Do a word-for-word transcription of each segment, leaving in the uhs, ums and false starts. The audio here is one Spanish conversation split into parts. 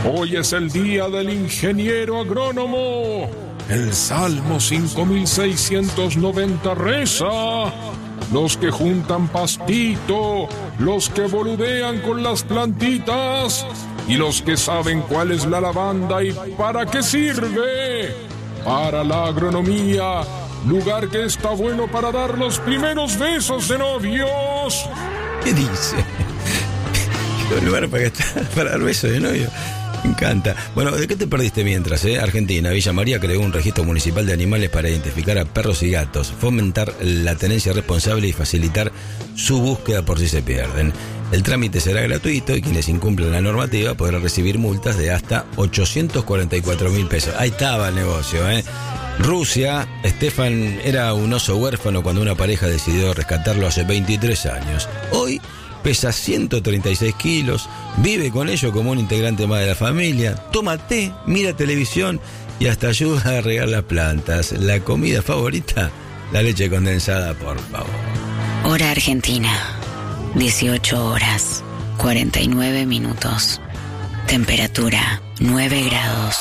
Hoy es el día del ingeniero agrónomo. El Salmo cinco mil seiscientos noventa reza: los que juntan pastito, los que boludean con las plantitas y los que saben cuál es la lavanda y para qué sirve. Para la agronomía, lugar que está bueno para dar los primeros besos de novios. ¿Qué dice? ¿Qué lugar para, para dar besos de novio? Me encanta. Bueno, ¿de qué te perdiste mientras? Eh? Argentina, Villa María creó un registro municipal de animales para identificar a perros y gatos, fomentar la tenencia responsable y facilitar su búsqueda por si se pierden. El trámite será gratuito y quienes incumplan la normativa podrán recibir multas de hasta ochocientos cuarenta y cuatro mil pesos. Ahí estaba el negocio, ¿eh? Rusia, Stefan era un oso huérfano cuando una pareja decidió rescatarlo hace veintitrés años. Hoy pesa ciento treinta y seis kilos, vive con ello como un integrante más de la familia, toma té, mira televisión y hasta ayuda a regar las plantas. La comida favorita, la leche condensada, por favor. Hora Argentina, dieciocho horas, cuarenta y nueve minutos. Temperatura, nueve grados.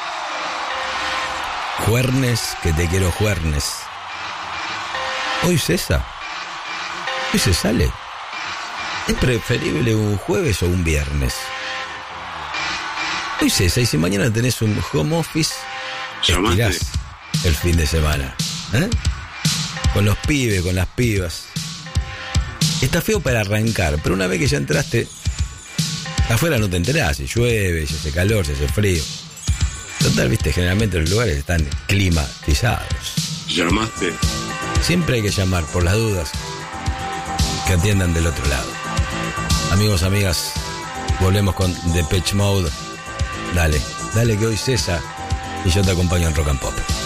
Juernes, que te quiero juernes. Hoy cesa. Hoy se sale. ¿Es preferible un jueves o un viernes? Hoy cesa, y si mañana tenés un home office, estirás el fin de semana, ¿eh? Con los pibes, con las pibas. Está feo para arrancar, pero una vez que ya entraste, afuera no te enterás, si llueve, si hace calor, si hace frío. Total, viste, generalmente los lugares están climatizados. ¿Llamaste? Siempre hay que llamar, por las dudas, que atiendan del otro lado. Amigos, amigas, volvemos con Depeche Mode. Dale, dale que hoy cesa y yo te acompaño en Rock and Pop.